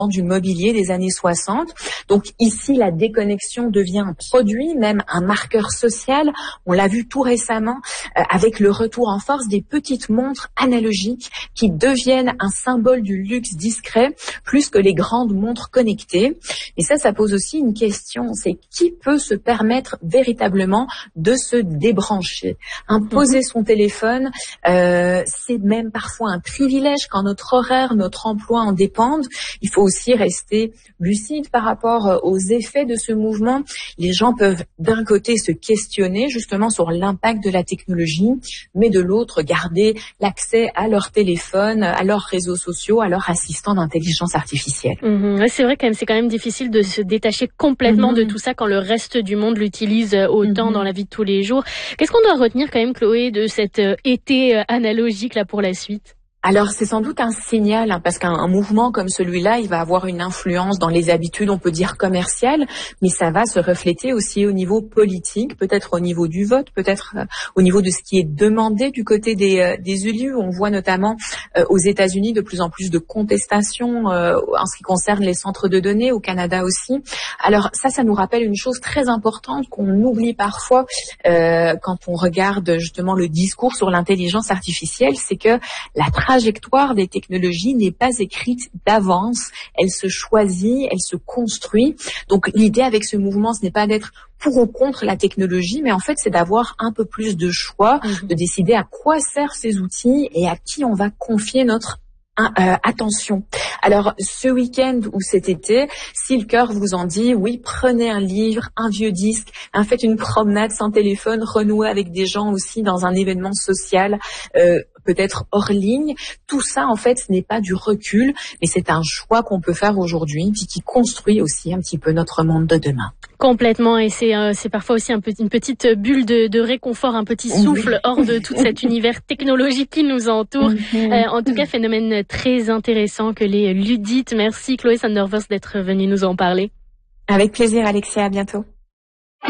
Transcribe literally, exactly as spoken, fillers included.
du mobilier des années soixante. Donc ici, la déconnexion devient un produit, même un marqueur social. On l'a vu tout récemment euh, avec le retour en force des petites montres analogiques qui deviennent un symbole du luxe discret plus que les grandes montres connectées. Et ça, ça pose aussi une question, c'est qui peut se permettre véritablement de se débrancher. Imposer son téléphone, euh, c'est même parfois un privilège quand notre horaire, notre emploi en dépendent. Il faut aussi rester lucide par rapport aux effets de ce mouvement. Les gens peuvent d'un côté se questionner justement sur l'impact de la technologie, mais de l'autre garder l'accès à leur téléphone, à leurs réseaux sociaux, à leur assistant d'intelligence artificielle. Mmh, c'est vrai quand même, c'est quand même difficile de se détacher complètement mmh. de tout ça quand le reste du monde l'utilise autant mmh. dans la vie de tous les jours. Qu'est-ce qu'on doit retenir quand même, Chloé, de cet euh, été euh, analogique là pour la suite ? Alors c'est sans doute un signal, hein, parce qu'un mouvement comme celui-là, il va avoir une influence dans les habitudes, on peut dire commerciales, mais ça va se refléter aussi au niveau politique, peut-être au niveau du vote, peut-être euh, au niveau de ce qui est demandé du côté des, euh, des élus. On voit notamment euh, aux États-Unis de plus en plus de contestations euh, en ce qui concerne les centres de données, au Canada aussi. Alors ça, ça nous rappelle une chose très importante qu'on oublie parfois euh, quand on regarde justement le discours sur l'intelligence artificielle, c'est que la La trajectoire des technologies n'est pas écrite d'avance, elle se choisit, elle se construit. Donc l'idée avec ce mouvement, ce n'est pas d'être pour ou contre la technologie, mais en fait c'est d'avoir un peu plus de choix, mmh. de décider à quoi servent ces outils et à qui on va confier notre Euh, attention. Alors, ce week-end ou cet été, si le cœur vous en dit, oui, prenez un livre, un vieux disque, hein, faites une promenade sans téléphone, renouez avec des gens aussi dans un événement social, euh, peut-être hors ligne. Tout ça, en fait, ce n'est pas du recul, mais c'est un choix qu'on peut faire aujourd'hui, puis qui construit aussi un petit peu notre monde de demain. Complètement, et c'est euh, c'est parfois aussi un petit, une petite bulle de, de réconfort, un petit souffle oui. hors de tout cet univers technologique qui nous entoure. Mm-hmm. Euh, en tout cas, phénomène très intéressant que les ludites. Merci Chloé Sandervos d'être venue nous en parler. Avec plaisir Alexia, à bientôt.